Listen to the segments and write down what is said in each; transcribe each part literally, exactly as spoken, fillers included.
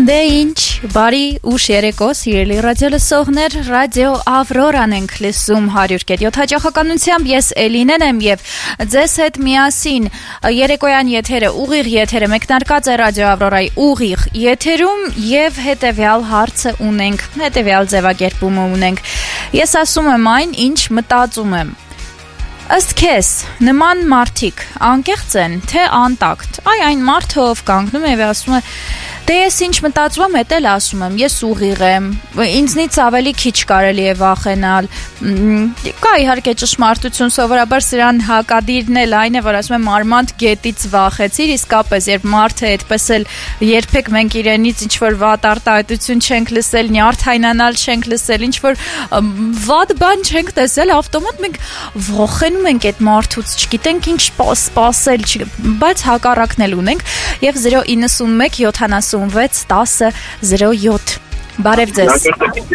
Դե ինչ, բարի ուշ երեկո, սիրելի ռադիոլսողներ, ռադիո Ավրորան ենք լսում հարյուր կետ յոթ հաճախականությամբ, ես Էլինեն եմ և ձեզ հետ միասին երեկոյան եթերը, ուղիղ եթերը մեկնարկած է ռադիո Ավրորայի ուղիղ եթերում և հետևյալ հարցը ունենք, հետևյալ ձևակերպումը ունենք։ Ես ասում եմ այն, ինչ մտածում եմ։ Ըստ քեզ, նման մարդիկ անկեղծ են, թե անտակտ։ Այ այն մարդը, ով կանգնում է և ասում է, դե ես ինչ մտածում եմ, էդ էլ ասում եմ, ես ուղիղ եմ, ինձնից ավելի քիչ կարելի է վախենալ։ Կա իհարկե ճշմարտություն, սովորաբար սրան հակադիրն էլ այն է, որ ասում եմ մարմանդ գետից վախեցիր, իսկապես երբ մարդը այդպես էլ երբեք մենք իրենից ինչ-որ վատ արտահայտություն չենք լսել, նյարդայնանալ չենք լսել, ինչ-որ վատ բան չենք տեսել, ավտոմատ մենք վախենում ենք այդ մարդուց, չգիտենք ինչ սպասել, բայց հակառակն էլ ունենք և զրո իննսունմեկ յոթանասունվեց տասը զրո յոթ։ Բարև ձեզ։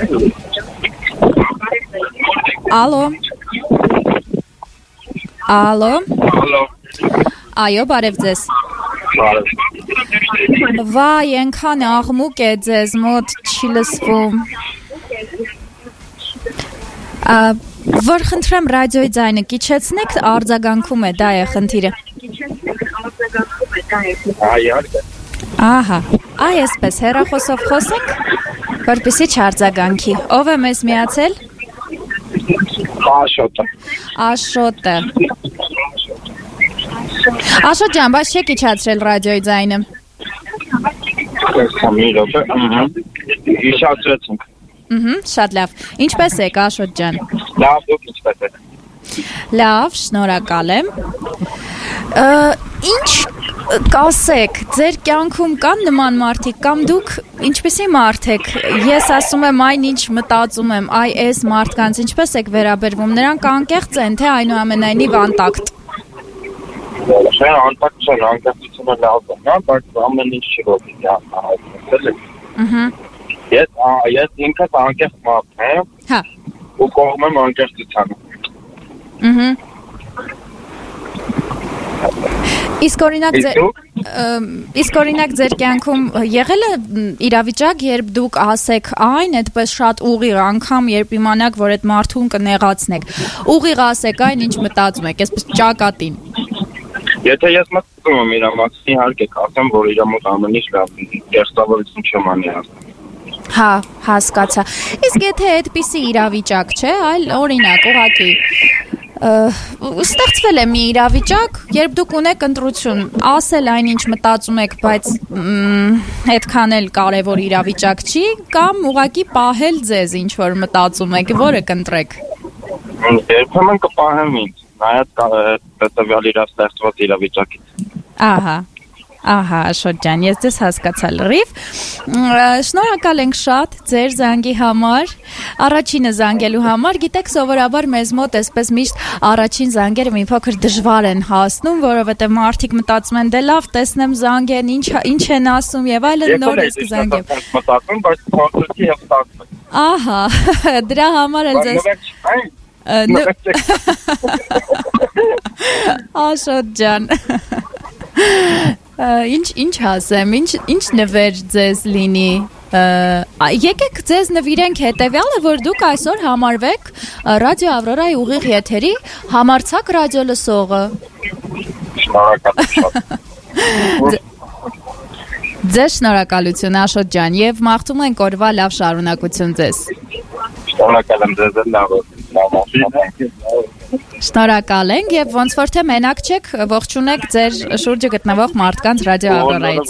Ալո։ Ալո։ Այո, բարև ձեզ։ Վայ, ենքան աղմուկ է ձեզ մոտ չի լսվում։ Որ խնդրեմ ռադիոյի ձայնը կիչեցնեք, արձագանքում է, դա է խնդիրը։ Ահա, այ այսպես, հեռախոսով խոսենք, որպեսզի չարձագանքի։ Ով է մեզ միացել։ Աշոտը։ Աշոտը։ Աշոտ ջան, բայց չեք իջացրել ռադիոյի ձայնը։ Իջացրեցինք։ Շատ լավ։ Ինչպես եք, Աշոտ ջան։ Լավ, դուք ինչպես եք։ Լավ, շնորհակալ եմ։ Ինչ կասեք, ձեր կյանքում կան նման մարդիկ կամ դուք ինչպեսի մարդ եք։ Ես ասում եմ այն, ինչ մտածում եմ, այ այս մարդկանց ինչպես եք վերաբերվում, նրանք անկեղծ են, թե այնուամենայնիվ անտակտ։ Չէ, անտակտ չեն, անկեղծությունը լավ է, նա, բայց ամեն ինչ չի որ պիտի Ահա։ Ես ես ինքս անկեղծ մարդ եմ։ Հա։ Ու կողմ եմ անկեղծությանը։ Ահա։ Իսկ օրինակ ձեր իսկ օրինակ ձեր կյանքում եղել է իրավիճակ, երբ դուք ասեք այն, այդպես շատ ուղիղ անգամ, երբ իմանաք, որ այդ մարդուն կնեղացնեք։ Ուղիղ ասեք այն, ինչ մտածում եք, այսպես ճակատին։ Եթե ես մտածում եմ իր մասին, իհարկե ասեմ, որ իր մոտ ամեն ինչ լավ է, կեղծավորություն չեմ անի ասեմ։ Հա, հասկացա։ Իսկ եթե այդպիսի իրավիճակ չէ, այլ օրինակ, ուղղակի ստեղծվել է մի իրավիճակ, երբ դուք ունեք ընտրություն, ասել այն ինչ մտածում եք, բայց այդքան էլ կարևոր իրավիճակ չի, կամ ուղղակի պահել ձեզ ինչ որ մտածում եք, որը կընտրեք։ Երբեմն կպահեմ ինձ, նայած հետևյալ իր ստեղծված իրավիճակից։ Ահա։ Ահա, Աշոտ ջան, ես ձեզ հասկացա լրիվ։ Շնորհակալ ենք շատ ձեր զանգի համար, առաջինը զանգելու համար։ Գիտեք, սովորաբար մեզ մոտ այսպես միշտ առաջին զանգերը մի փոքր դժվար են հասնում, որովհետև մարդիկ մտածում են, դե լավ, տեսնեմ զանգեն, ինչ ինչ են ասում եւ այլն, նորից կզանգեմ։ Ես մտածում, բայց փոխեցի եւ ստացվեց։ Ահա, դրա համար էլ ձեզ Աշոտ ջան։ Ինչ ինչ ասեմ, ինչ ինչ նվեր ձեզ լինի։ Եկեք ձեզ նվիրենք հետևյալը, որ դուք այսօր համարվեք ռադիո Ավրորայի ուղիղ եթերի համարձակ ռադիոլսողը։ Շնորհակալ եմ շատ։ Ձեզ շնորհակալություն, Աշոտ ջան, եւ մաղթում ենք օրվա լավ շարունակություն ձեզ։ Շնորհակալ եմ ձեզ, լավ։ Շնորհակալ ենք եւ ոնց որ թե մենակ չեք, ողջունեք ձեր շուրջը գտնվող մարդկանց ռադիո Ավրորայից։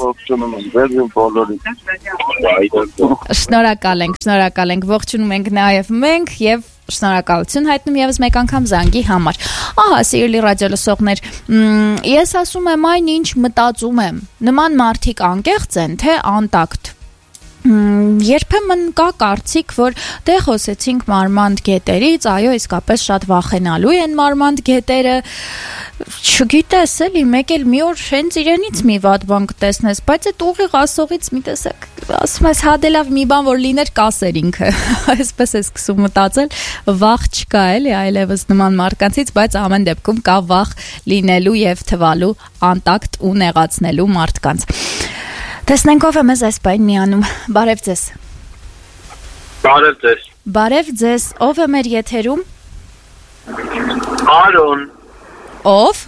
Շնորհակալ ենք, շնորհակալ ենք, ողջունում ենք նաեւ մենք եւ շնորհակալություն հայտնում եւս մեկ անգամ զանգի համար։ Ահա, սիրելի ռադիոլսողներ, ես ասում եմ այն, ինչ մտածում եմ։ Նման մարդիկ անկեղծ են, թե անտակտ։ Երբեմն կա կարծիք, որ դե խոսեցինք մարմանդ գետերից, այո, իսկապես շատ վախենալու են մարմանդ գետերը, չգիտես էլի, մեկ էլ մի օր հենց իրենից մի վատ բան կտեսնես, բայց այդ ուղիղ ասողից մի տեսակ, ասում ես, հա դե լավ մի բան, որ լիներ կասեր ինքը, այսպես է սկսում մտածել, վախ չկա էլի, այլևս նման մարդկանցից, բայց ամեն դեպքում կա վախ լինելու և թվալու անտակտ ու նեղացնելու մարդկանց։ Տեսնենք ով է մեզ այս պայն միանում։ Բարև ձեզ։ Բարև ձեզ։ Բարև ձեզ, ով է մեր եթերում։ Արոն։ Ով։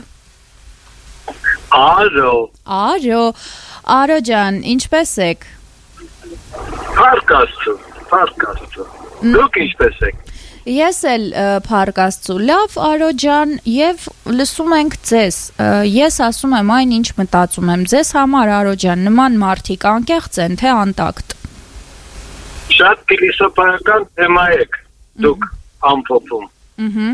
Արո։ Արո, Արո ջան, ինչպես եք։ Փառք Աստծո, փառք Աստծո։ Դուք ինչպես եք։ Ես էլ փառք Աստծո, լավ Արո ջան, եւ լսում ենք ձեզ։ Ես ասում եմ այն ինչ մտածում եմ ձեզ համար Արո ջան, նման մարդիկ անկեղծ են թե անտակտ։ Շատ փիլիսոփայական թեմա եք դուք ամփոփում։ Ահա։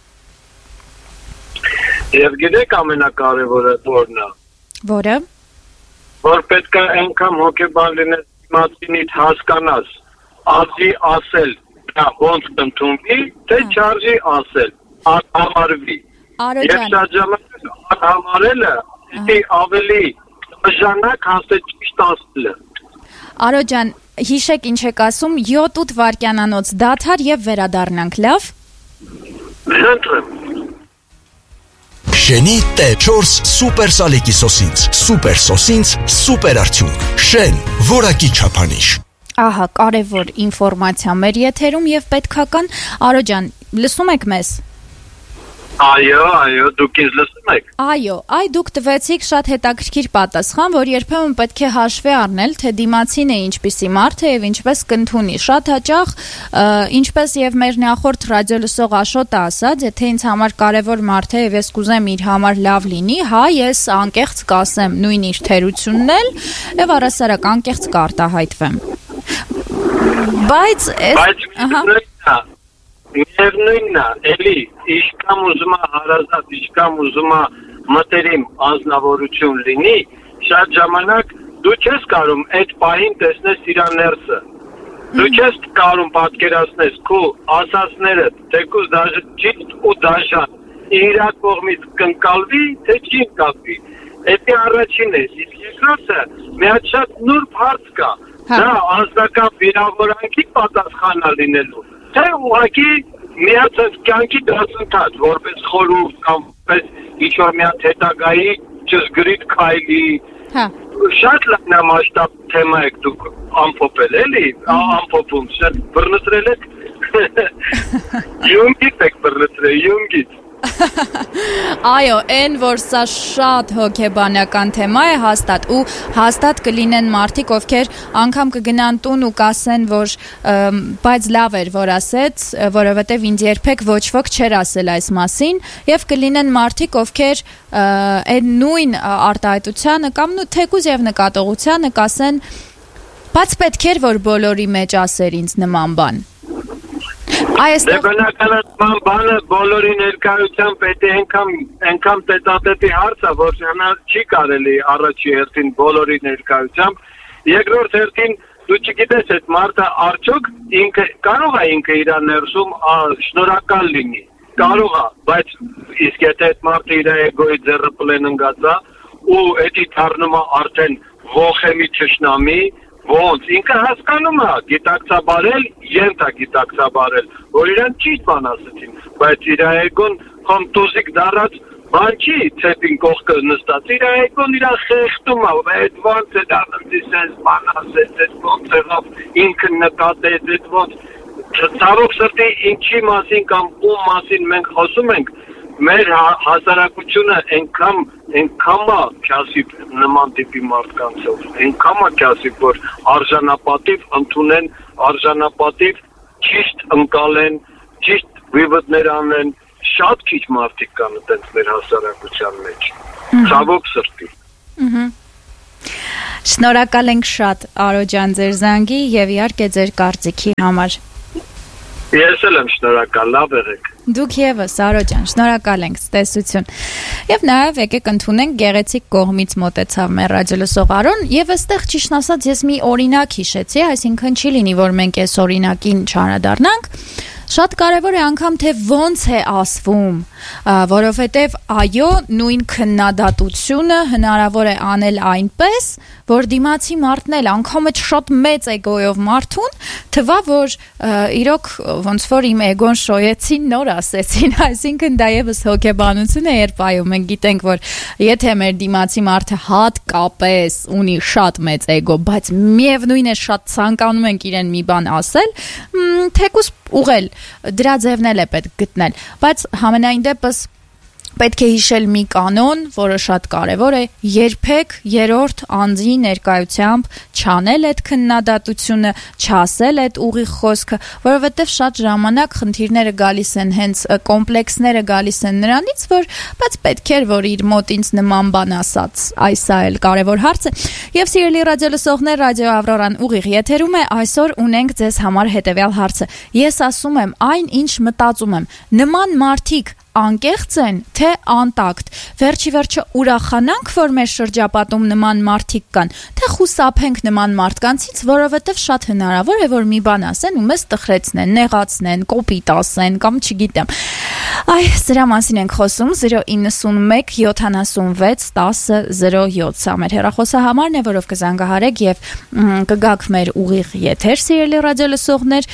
Եվ գիտեք ամենակարևորը որն է։ Որը։ Որ պետք է այնքան հոգեբան լինես, մատինիդ հասկանաս, ազի ասել, ոնց ընդունվի, թե չարժի ասել, անհամարվի։ Արո Եվ ջան։ շատ ժամանակ անհամարելը դի ավելի ժամանակ հասել ճիշտ ասելը։ Արո ջան, հիշեք ինչ եք ասում, յոթ վայրկյանանոց դադար եւ վերադառնանք, լավ։ Խնդրեմ։ Շենի տե չորս սուպեր սալիկի սոսինց, սուպեր սոսինց, սուպեր արդյունք, շեն, որակի չափանիշ։ Ահա, կարևոր ինֆորմացիա մեր եթերում եւ պետքական Արո ջան, լսում եք մեզ։ Այո, այո, դուք ինձ լսում եք։ Այո, այ դուք տվեցիք շատ հետաքրքիր պատասխան, որ երբեմն պետք է հաշվի առնել, թե դիմացին է ինչպիսի մարդ է եւ ինչպես կընդունի։ Շատ հաճախ, ինչպես եւ մեր նախորդ ռադիոլսող Աշոտը ասաց, եթե ինձ համար կարևոր մարդ է եւ ես կուզեմ իր համար լավ լինի, հա, ես անկեղծ կասեմ նույն իր թերությունն էլ եւ առասարակ անկեղծ կարտահայտվեմ։ Բայց Բայց ահա Ներնույնն է, էլի, իշքամ ուզում է հարազատ, իշքամ ուզում է մտերիմ անձնավորություն լինի, շատ ժամանակ դու չես կարում այդ պահին տեսնես իրա ներսը։ Դու չես կարում պատկերացնես քո ասածները, թեկուզ դաժե ճիշտ ու դաժան, իրա կողմից կընկալվի, թե չի ընկալվի։ Դա առաջինն է, իսկ երկրորդը մի հատ շատ նուրբ հարց կա, դա անձնական վիրավորանքի պատասխանա լինելու։ Թե ուղղակի միացած կյանքի դասընթաց, որպես խորհուրդ կամ որպես ինչ-որ մի հատ հետագայի ճշգրիտ քայլի։ Հա։ Շատ լայնամասշտաբ թեմա եք դուք ամփոփել, էլի, ամփոփում, շատ բռնցրել եք։ Յունգից եք բռնցրել, յունգից։ Այո, այն որ սա շատ հոգեբանական թեմա է հաստատ ու հաստատ կլինեն մարդիկ, ովքեր անգամ կգնան տուն ու կասեն, որ բայց լավ էր, որ ասեց, որովհետև ինձ երբեք ոչ ոք չէր ասել այս մասին, եւ կլինեն մարդիկ, ովքեր այն նույն արտահայտությանը կամ թեկուզ եւ նկատողությանը կասեն, բայց պետք էր որ բոլորի մեջ ասեր ինձ նման բան։ Դե բնականաբար բանը բոլորի ներկայությամբ պետք է այնքան այնքան տետատետի հարց է, որ հնար չի կարելի առաջի հերթին բոլորի ներկայությամբ, երկրորդ հերթին դու չգիտես այդ մարդը արդյոք ինքը կարող է ինքը իր ներսում շնորհակալ լինի, կարող է, բայց իսկ եթե այդ մարդը իր էգոյի ձեռը պլեն ընկած է ու էդի դառնում է արդեն ողեմի ճշնամի, ոնց ինքը հասկանում է գիտակցաբարել, ենթա գիտակցաբարել, որ իրան ճիշտ բան ասեցին, բայց իր էգոն խոմտոզիկ դառած բան չի, ցեպին կողքը նստած, իր էգոն իրան խեղդում է, այդ ոնց է դառնում, դիսես բան ասեց, այդ ոնց եղավ, ինքը նկատեց, այդ ոնց, ցավոք սրտի ինչի մասին կամ ում մասին մենք խոսում ենք, մեր հասարակությունը այնքան այնքան է քյասիպ նման տիպի մարդկանցով, այնքան է քյասիպ, որ արժանապատիվ ընդունեն, արժանապատիվ ճիշտ ընկալեն, ճիշտ վիվդներ անեն, շատ քիչ մարդիկ կան այդպես մեր հասարակության մեջ։ Ցավոք սրտի։ Ահա։ Շնորհակալ ենք շատ Արո ջան ձեր զանգի եւ իհարկե ձեր կարծիքի համար։ Ես էլ եմ շնորհակալ, լավ եղեք։ Դուք եւս Արո ջան, շնորհակալ ենք, տեսություն։ Եվ նաեւ եկեք ընդունենք գեղեցիկ կողմից մոտեցավ մեր ռադիոլսող Արոն, եւ այստեղ ճիշտ ասած ես մի օրինակ հիշեցի, այսինքն չի լինի, որ մենք այս օրինակին չանդրադառնանք։ Շատ կարևոր է անգամ թե ոնց է ասվում, որովհետև այո, նույն քննադատությունը հնարավոր է անել այնպես, որ դիմացի մարդն էլ անգամ այդ շատ մեծ էգոյով մարդուն թվա, որ իրոք ոնց որ իմ էգոն շոյեցին, նոր ասեցին, այսինքն դա եւս հոգեբանություն է, երբ այո մենք գիտենք, որ եթե մեր դիմացի մարդը հատկապես ունի շատ մեծ էգո, բայց միևնույն է շատ ցանկանում ենք իրեն մի բան ասել, թեկուզ ուղղել, դրա ձևն էլ է պետք գտնել, բայց համենայն դեպս պետք է հիշել մի կանոն, որը շատ կարևոր է, երբեք երրորդ անձի ներկայությամբ չանել այդ քննադատությունը, չասել այդ ուղիղ խոսքը, որովհետև շատ ժամանակ խնդիրները գալիս են հենց կոմպլեքսները գալիս են նրանից, որ բայց պետք էր, որ իր մոտ ինձ նման բան ասած, այս է էլ կարևոր հարց է։ Եվ սիրելի ռադիոլսողներ, Ռադիո Ավրորան ուղիղ եթերում է, այսօր ունենք ձեզ համար հետևյալ հարցը։ Ես ասում եմ այն, ինչ մտածում եմ, նման մարդիկ անկեղծ են, թե անտակտ, վերջի վերջը ուրախանանք, որ մեր շրջապատում նման մարդիկ կան, թե խուսափենք նման մարդկանցից, որովհետև շատ հնարավոր է, որ մի բան ասեն ու մեզ տխրեցնեն, նեղացնեն, կոպիտ ասեն, կամ չգիտեմ։ Այ, սրա մասին ենք խոսում, zero nine one seven six one zero zero seven, սա մեր հեռախոսահամարն է, որով կզանգահարեք և կգաք մեր ուղիղ եթեր, սիրելի ռադիոլսողներ,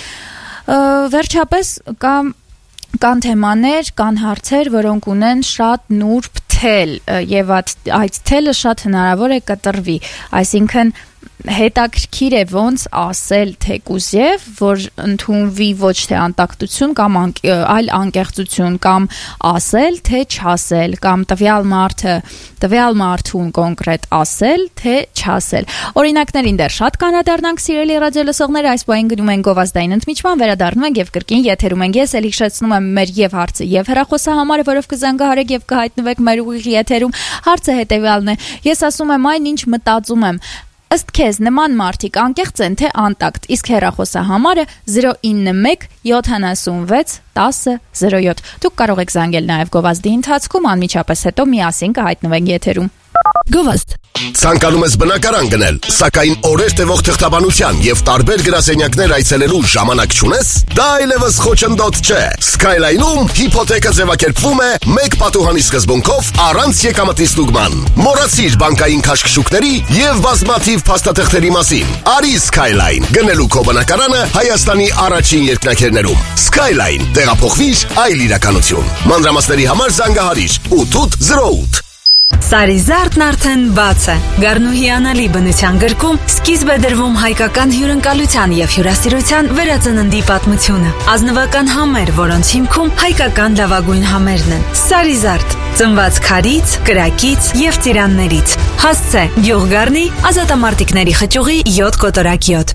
վերջապես կամ կան թեմաներ, կան հարցեր, որոնք ունեն շատ նուրբ թել եւ այդ թելը շատ հնարավոր է կտրվի, այսինքն հետաքրքիր է ոնց ասել թեկուզև, որ ընդունվի ոչ թե անտակտություն կամ այլ անկեղծություն, կամ ասել, թե չասել, կամ տվյալ մարդը, տվյալ մարդուն կոնկրետ ասել, թե չասել։ Օրինակներին դեռ շատ կանադառնանք, սիրելի ռադիոլսողներ, այս պահին գնում են գովազդային ընդմիջման, վերադառնում ենք եւ կրկին եթերում ենք։ Ես էլ հիշեցնում եմ մեր եւ հարցը եւ հեռախոսահամարը, որով կզանգահարեք եւ կհայտնվեք մեր ուղիղ եթերում։ Հարցը հետեւյալն է. ես ասում եմ այն, ինչ մտածում եմ, ըստ քեզ նման մարդիկ անկեղծ են, թե անտակտ, իսկ հեռախոսահամարը zero nine one seven six one zero zero seven։ Դուք կարող եք զանգել նաև գովազդի ընթացքում, անմիջապես հետո միասին կհայտնվենք եթերում։ Գովազդ։ Ցանկանում ես բնակարան գնել, սակայն օրեր տևող թղթաբանության եւ տարբեր գրասենյակներ այցելելու ժամանակ չունես, դա այլևս խոչընդոտ չէ։ Skyline-ում հիփոթեկը ձևակերպվում է մեկ պատուհանի սկզբունքով առանց եկամտի ստուգման։ Մոռացիր բանկային քաշքշուկների եւ բազմաթիվ փաստաթղթերի մասին։ Արի Skyline, գնելու քո բնակարանը Հայաստանի առաջին երկնաքերներում։ Skyline, տեղափոխվիր այլ իրականություն։ Մանրամասների համար զանգահարիր eight eight zero eight։ Սարիզարդն արդեն բաց է։ Գառնուհիանալի բնության գրքում սկիզբ է դրվում հայկական հյուրընկալության եւ հյուրասիրության վերածննդի պատմությունը։ Ազնվական համեր, որոնց հիմքում հայկական լավագույն համերն են։ Սարիզարդ, ծնված քարից, կրակից եւ ծիրաններից։ Հասցե Գյուղգառնի ազատամարտիկների խճուղի seven կոտորակ seven։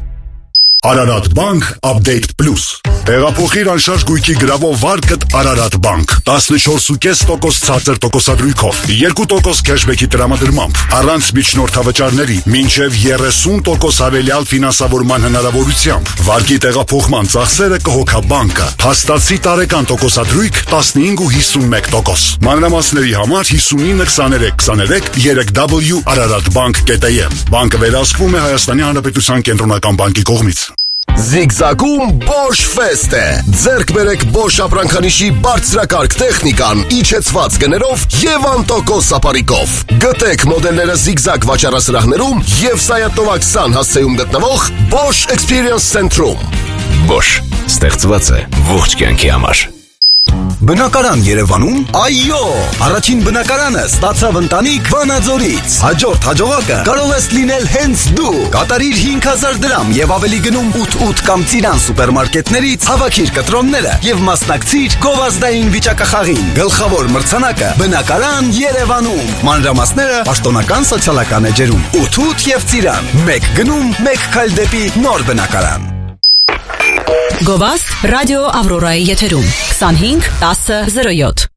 Ararat Bank Update Plus։ Տեղափոխիր անշարժ գույքի գրավող վարկդ Ararat Bank fourteen point five տոկոս ցածր տոկոսադրույքով, two տոկոս քեշբեքի տրամադրմամբ, առանց միջնորդավճարների, մինչև thirty տոկոս հավելյալ ֆինանսավորման հնարավորությամբ։ Վարկի տեղափոխման ծախսերը կհոգա բանկը։ Փաստացի տարեկան տոկոսադրույք fifteen ու fifty-one տոկոս։ Մանրամասների համար fifty-nine twenty-three twenty-three w ararat bank dot am։ Բանկը վերահսկվում է Հայաստանի Հանրապետության կենտրոնական բանկի կողմից։ Զիգզագում Bosch Fest է։ Ձեռք բերեք Bosch ապրանքանիշի բարձրակարգ տեխնիկան իջեցված գներով եւ անտոկոս ապարիկով։ Գտեք մոդելները Zigzag վաճառասրահներում եւ Սայաթովա twenty հասցեում գտնվող Bosch Experience Center-ում։ Bosch, ստեղծված է ողջ կյանքի համար։ Բնակարան Երևանում, այո, առաջին բնակարանը ստացավ ընտանիք Վանաձորից։ Հաջորդ հաջողակը կարող ես լինել հենց դու։ Կատարիր five thousand դրամ եւ ավելի գնում eight eight կամ Ծիրան սուպերմարկետներից, հավաքիր կտրոնները եւ մասնակցիր գովազդային վիճակախաղին։ Գլխավոր մրցանակը բնակարան Երևանում։ Մանրամասները պաշտոնական սոցիալական էջերում eight eight եւ Ծիրան։ Մեկ գնում, մեկ քայլ դեպի նոր բնակարան։ Գովազդ Ռադիո Ավրորայի եթերում twenty-five ten zero seven։